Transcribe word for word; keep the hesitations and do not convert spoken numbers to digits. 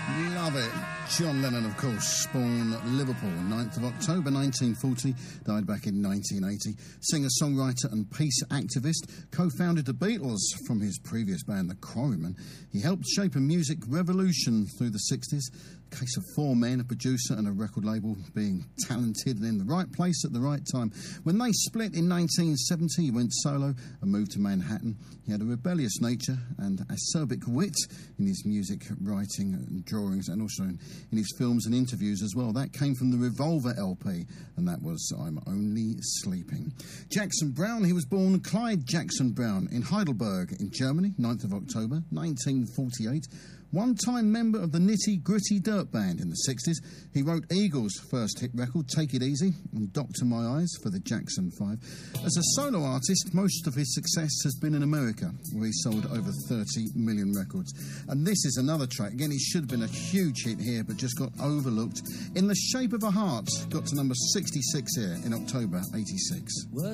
Love it. John Lennon, of course, born Liverpool, ninth of October nineteen forty, died back in nineteen eighty. Singer-songwriter and peace activist, co-founded the Beatles from his previous band, the Quarrymen. He helped shape a music revolution through the sixties. A case of four men, a producer and a record label, being talented and in the right place at the right time. When they split in nineteen seventy, he went solo and moved to Manhattan. He had a rebellious nature and acerbic wit in his music writing and drawings, and also in, in his films and interviews as well. That came from the Revolver L P, and that was I'm Only Sleeping. Jackson Browne, he was born Clyde Jackson Browne in Heidelberg in Germany, ninth of October nineteen forty-eight. One-time member of the Nitty Gritty Dirt Band in the sixties. He wrote Eagles' first hit record, Take It Easy, and Doctor My Eyes for the Jackson five. As a solo artist, most of his success has been in America, where he sold over thirty million records. And this is another track. Again, it should have been a huge hit here, but just got overlooked. In the Shape of a Heart, got to number sixty-six here in October eighty-six.